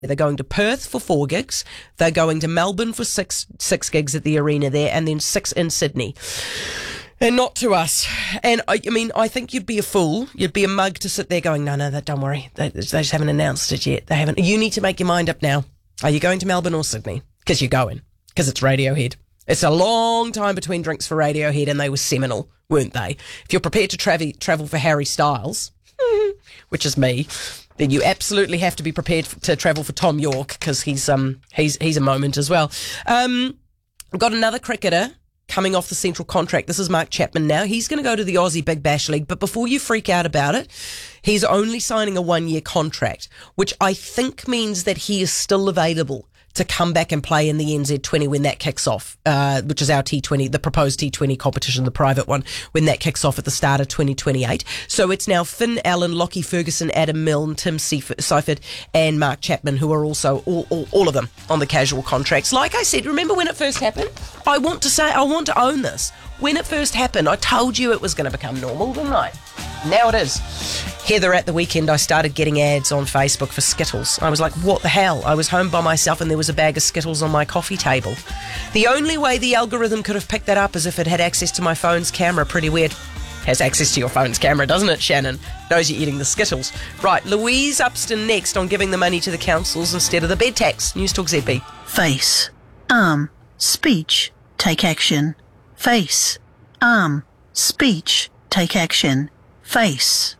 They're going to Perth for 4 gigs. They're going to Melbourne for six gigs at the arena there, and then 6 in Sydney. And not to us. And I mean, I think you'd be a fool. You'd be a mug to sit there going, no, don't worry. They just haven't announced it yet. They haven't. You need to make your mind up now. Are you going to Melbourne or Sydney? Because you're going. Because it's Radiohead. It's a long time between drinks for Radiohead, and they were seminal, weren't they? If you're prepared to travel for Harry Styles, which is me, then you absolutely have to be prepared to travel for Tom York, because he's a moment as well. We've got another cricketer coming off the Central contract. This is Mark Chapman now. He's going to go to the Aussie Big Bash League, but before you freak out about it, he's only signing a 1-year contract, which I think means that he is still available to come back and play in the NZ20 when that kicks off, which is our T20, the proposed T20 competition, the private one, when that kicks off at the start of 2028. So it's now Finn Allen, Lockie Ferguson, Adam Milne, Tim Seifert, and Mark Chapman, who are also all of them on the casual contracts. Like I said, remember when it first happened? I want to own this. When it first happened, I told you it was going to become normal, didn't I? Now it is. Heather, at the weekend, I started getting ads on Facebook for Skittles. I was like, what the hell? I was home by myself and there was a bag of Skittles on my coffee table. The only way the algorithm could have picked that up is if it had access to my phone's camera. Pretty weird. Has access to your phone's camera, doesn't it, Shannon? Knows you're eating the Skittles. Right, Louise Upston next on giving the money to the councils instead of the bed tax. News Talk ZB. Face, arm, speech, take action. Face, arm, speech, take action. Face,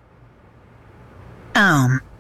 arm,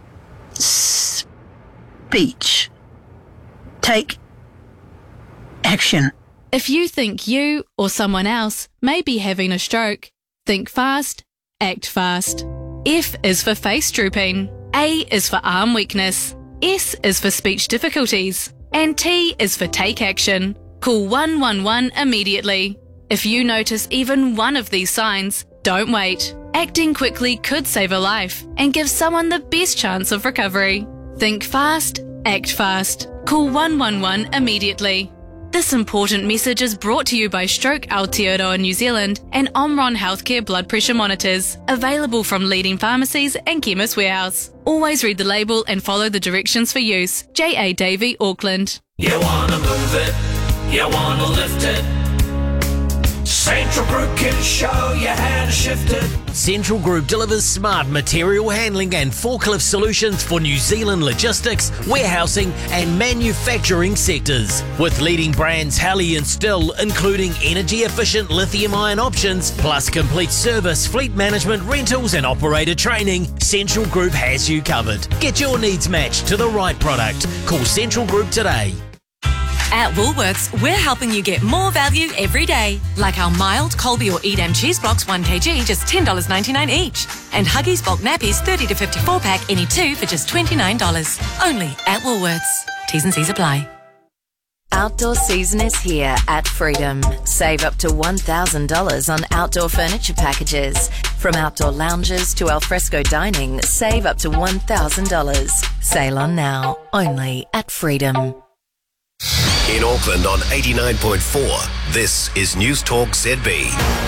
speech, take action. If you think you or someone else may be having a stroke, think fast, act fast. F is for face drooping. A is for arm weakness. S is for speech difficulties. And T is for take action. Call 111 immediately. If you notice even one of these signs, don't wait. Acting quickly could save a life and give someone the best chance of recovery. Think fast, act fast. Call 111 immediately. This important message is brought to you by Stroke Aotearoa New Zealand and Omron Healthcare blood pressure monitors, available from leading pharmacies and Chemist Warehouse. Always read the label and follow the directions for use. J.A. Davey, Auckland. You wanna move it, you wanna lift it. Central Group can show you how to shift it. Central Group delivers smart material handling and forklift solutions for New Zealand logistics, warehousing and manufacturing sectors. With leading brands Halley and Still, including energy-efficient lithium-ion options, plus complete service, fleet management, rentals and operator training, Central Group has you covered. Get your needs matched to the right product. Call Central Group today. At Woolworths, we're helping you get more value every day. Like our mild Colby or Edam cheese blocks 1kg, just $10.99 each. And Huggies bulk nappies 30 to 54 pack, any 2 for just $29. Only at Woolworths. T's and C's apply. Outdoor season is here at Freedom. Save up to $1,000 on outdoor furniture packages. From outdoor lounges to alfresco dining, save up to $1,000. Sail on now, only at Freedom. In Auckland on 89.4, this is News Talk ZB.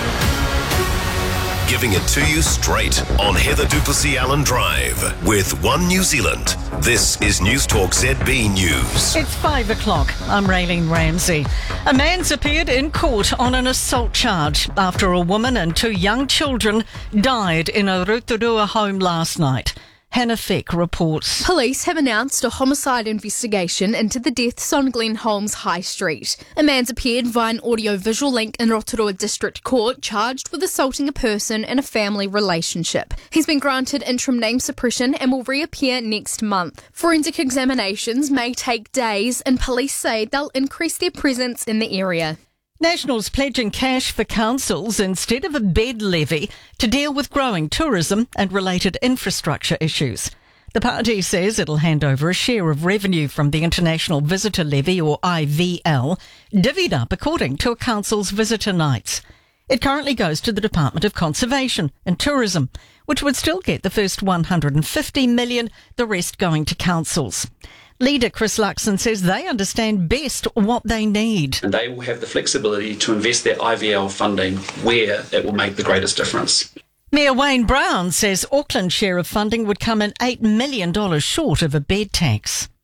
Giving it to you straight on Heather du Plessis-Allen Drive with One New Zealand. This is News Talk ZB News. It's 5 o'clock. I'm Raylene Ramsey. A man's appeared in court on an assault charge after a woman and 2 young children died in a Rotorua home last night. Hannah Feck reports. Police have announced a homicide investigation into the deaths on Glen Holmes High Street. A man's appeared via an audio-visual link in Rotorua District Court, charged with assaulting a person in a family relationship. He's been granted interim name suppression and will reappear next month. Forensic examinations may take days, and police say they'll increase their presence in the area. Nationals pledging cash for councils instead of a bed levy to deal with growing tourism and related infrastructure issues. The party says it'll hand over a share of revenue from the International Visitor Levy, or IVL, divvied up according to a council's visitor nights. It currently goes to the Department of Conservation and Tourism, which would still get the first $150 million, the rest going to councils. Leader Chris Luxon says they understand best what they need. And they will have the flexibility to invest their IVL funding where it will make the greatest difference. Mayor Wayne Brown says Auckland's share of funding would come in $8 million short of a bed tax.